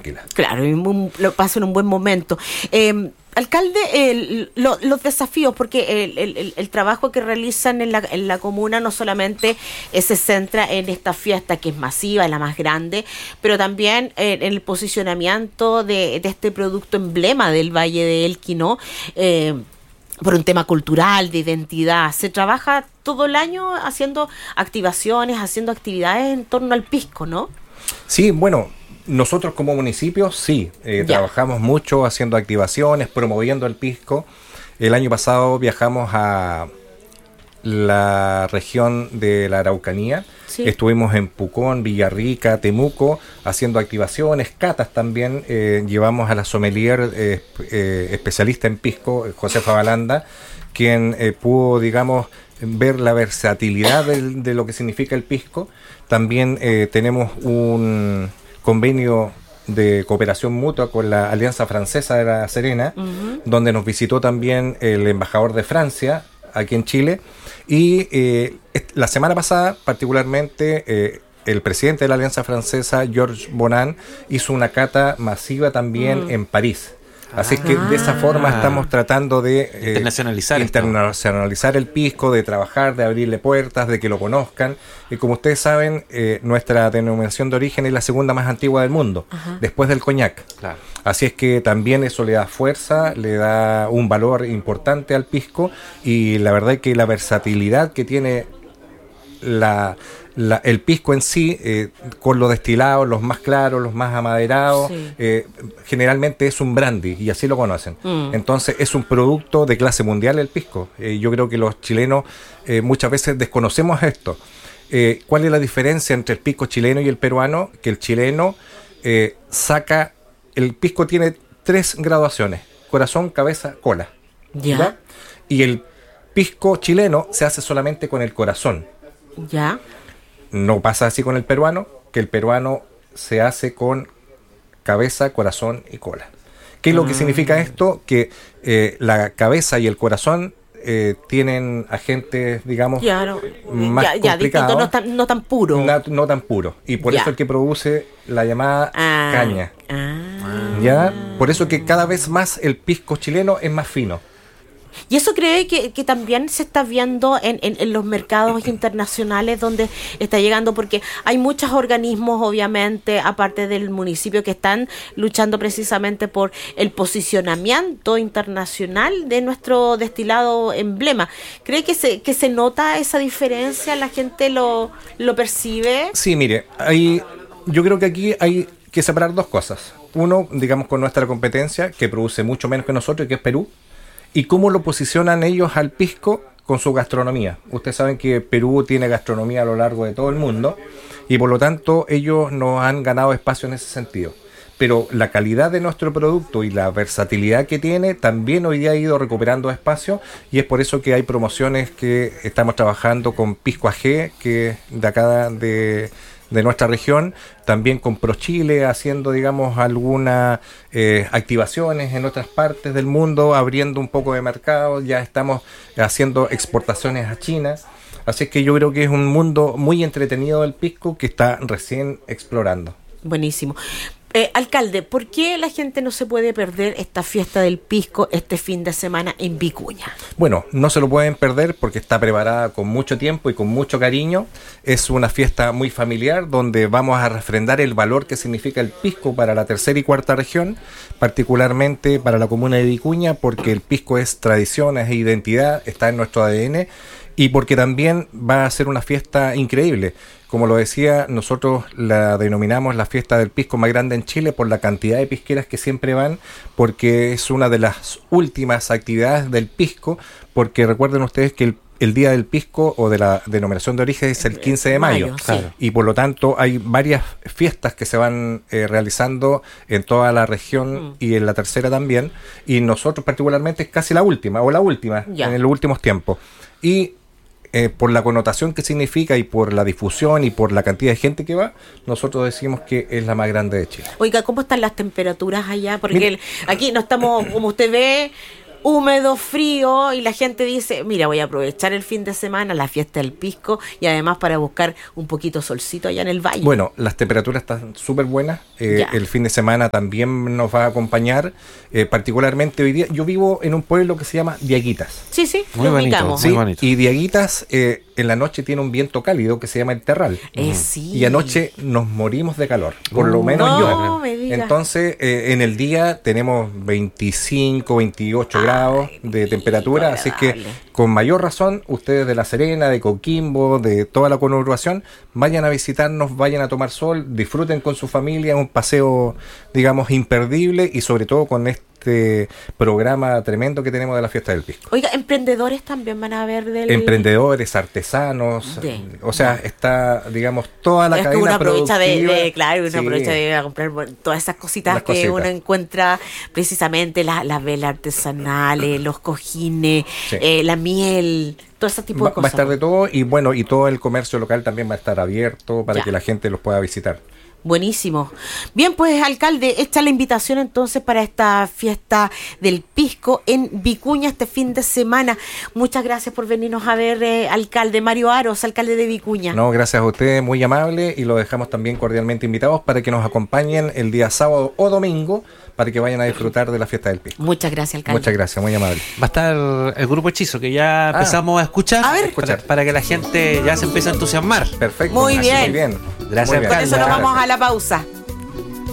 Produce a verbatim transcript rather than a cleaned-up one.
tranquila. Claro, y un, lo pasen un buen momento. Eh, Alcalde, el, lo, los desafíos, porque el, el, el trabajo que realizan en la, en la comuna no solamente eh, se centra en esta fiesta que es masiva, es la más grande, pero también eh, en el posicionamiento de, de este producto emblema del Valle de Elqui, ¿no? Eh, por un tema cultural, de identidad. Se trabaja todo el año haciendo activaciones, haciendo actividades en torno al pisco, ¿no? Sí, bueno, nosotros como municipio sí, eh, trabajamos mucho haciendo activaciones, promoviendo el pisco. El año pasado viajamos a la región de la Araucanía, sí. Estuvimos en Pucón, Villarrica, Temuco, haciendo activaciones, catas también. Eh, llevamos a la sommelier eh, eh, especialista en pisco, Josefa Balanda, quien eh, pudo, digamos, ver la versatilidad de, de lo que significa el pisco. También eh, tenemos un convenio de cooperación mutua con la Alianza Francesa de La Serena, uh-huh. donde nos visitó también el embajador de Francia aquí en Chile, y eh, la semana pasada particularmente eh, el presidente de la Alianza Francesa, Georges Bonan, hizo una cata masiva también uh-huh. en París. Así ah, que de esa forma estamos tratando de eh, internacionalizar, internacionalizar el pisco, de trabajar, de abrirle puertas, de que lo conozcan. Y como ustedes saben, eh, nuestra denominación de origen es la segunda más antigua del mundo, ajá. después del coñac. Claro. Así es que también eso le da fuerza, le da un valor importante al pisco, y la verdad es que la versatilidad que tiene la... La, el pisco en sí, eh, con los destilados, los más claros, los más amaderados, sí. eh, generalmente es un brandy, y así lo conocen. Mm. Entonces es un producto de clase mundial el pisco. Eh, yo creo que los chilenos eh, muchas veces desconocemos esto. Eh, ¿Cuál es la diferencia entre el pisco chileno y el peruano? Que el chileno eh, saca, el pisco tiene tres graduaciones: corazón, cabeza, cola. Ya. ¿Ya? Y el pisco chileno se hace solamente con el corazón. Ya. No pasa así con el peruano, que el peruano se hace con cabeza, corazón y cola. ¿Qué es lo que mm. significa esto? Que eh, la cabeza y el corazón eh, tienen agentes, digamos, claro. más ya, ya, complicados. No tan, no tan puro. No, no tan puro. Y por ya. eso es que produce la llamada ah. caña. Ah. ¿Ya? Por eso que cada vez más el pisco chileno es más fino. Y eso cree que, que también se está viendo en, en, en los mercados internacionales donde está llegando, porque hay muchos organismos, obviamente, aparte del municipio, que están luchando precisamente por el posicionamiento internacional de nuestro destilado emblema. ¿Cree que se, que se nota esa diferencia? ¿La gente lo, lo percibe? Sí, mire, hay, yo creo que aquí hay que separar dos cosas. Uno, digamos, con nuestra competencia, que produce mucho menos que nosotros, que es Perú. ¿Y cómo lo posicionan ellos al pisco con su gastronomía? Ustedes saben que Perú tiene gastronomía a lo largo de todo el mundo, y por lo tanto ellos nos han ganado espacio en ese sentido. Pero la calidad de nuestro producto y la versatilidad que tiene también hoy día ha ido recuperando espacio, y es por eso que hay promociones que estamos trabajando con Pisco A G, que es de acá de... de nuestra región, también con ProChile, haciendo, digamos, algunas eh, activaciones en otras partes del mundo, abriendo un poco de mercado. Ya estamos haciendo exportaciones a China, así que yo creo que es un mundo muy entretenido del pisco que está recién explorando. Buenísimo. Eh, alcalde, ¿por qué la gente no se puede perder esta fiesta del pisco este fin de semana en Vicuña? Bueno, no se lo pueden perder porque está preparada con mucho tiempo y con mucho cariño. Es una fiesta muy familiar donde vamos a refrendar el valor que significa el pisco para la tercera y cuarta región, particularmente para la comuna de Vicuña, porque el pisco es tradición, es identidad, está en nuestro A D N, y porque también va a ser una fiesta increíble. Como lo decía, nosotros la denominamos la fiesta del pisco más grande en Chile por la cantidad de pisqueras que siempre van, porque es una de las últimas actividades del pisco, porque recuerden ustedes que el, el día del pisco o de la denominación de origen es el quince de mayo, mayo claro. Y por lo tanto hay varias fiestas que se van eh, realizando en toda la región mm. y en la tercera también, y nosotros particularmente es casi la última o la última ya. en los últimos tiempos. Y Eh, por la connotación que significa y por la difusión y por la cantidad de gente que va, nosotros decimos que es la más grande de Chile. Oiga, ¿cómo están las temperaturas allá? Porque el, aquí no estamos, como usted ve, húmedo, frío, y la gente dice, mira, voy a aprovechar el fin de semana, la fiesta del pisco, y además para buscar un poquito solcito allá en el valle. Bueno, las temperaturas están súper buenas, eh, el fin de semana también nos va a acompañar, eh, particularmente hoy día, yo vivo en un pueblo que se llama Diaguitas. Sí, sí, muy lo bonito, ubicamos. Sí, muy bonito. y Diaguitas eh, en la noche tiene un viento cálido que se llama el terral. Eh, sí. Y anoche nos morimos de calor, por lo Uh, menos no, yo. me digas. Entonces, eh, en el día tenemos veinticinco, veintiocho Ay, grados de rico, temperatura, así que agradable. con mayor razón, ustedes de La Serena, de Coquimbo, de toda la conurbación, vayan a visitarnos, vayan a tomar sol, disfruten con su familia, un paseo, digamos, imperdible, y sobre todo con este programa tremendo que tenemos de la Fiesta del Pisco. Oiga, emprendedores también van a ver del... Emprendedores, artesanos, De- o sea, está, digamos, toda la es que cadena uno aprovecha de, productiva. de- claro, uno Sí. aprovecha de ir a comprar bueno, todas esas cositas Las que cositas. uno encuentra, precisamente la- las velas artesanales, los cojines, Sí. eh, la miel, todo ese tipo Va, de va a cosas. estar de todo, y bueno, y todo el comercio local también va a estar abierto para Ya. que la gente los pueda visitar. Buenísimo. Bien, pues, alcalde, esta es la invitación entonces para esta fiesta del pisco en Vicuña este fin de semana. Muchas gracias por venirnos a ver, eh, alcalde Mario Aros, alcalde de Vicuña. No, gracias a ustedes, muy amable, y los dejamos también cordialmente invitados para que nos acompañen el día sábado o domingo para que vayan a disfrutar de la Fiesta del Pisco. Muchas gracias, alcalde. Muchas gracias, muy amable. Va a estar el grupo Hechizo, que ya Ah. empezamos a escuchar. A ver. Para, para que la gente ya se empiece a entusiasmar. Perfecto. Muy así, bien. Muy bien. Gracias, Muy bien. Con eso nos Muchas vamos a la pausa.